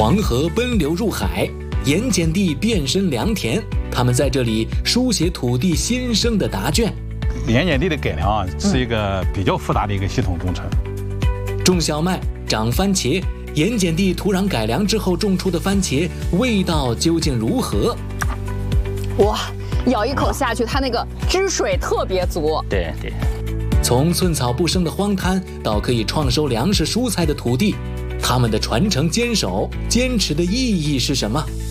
黄河奔流入海，盐碱地变身良田，他们在这里书写土地新生的答卷。 盐碱地的改良是一个比较复杂的一个系统工程。 种小麦、长番茄，盐碱地土壤改良之后种出的番茄味道究竟如何？ 哇，咬一口下去，它那个汁水特别足。 对。 从寸草不生的荒滩到可以创收粮食蔬菜的土地，他们的传承坚守、坚持的意义是什么？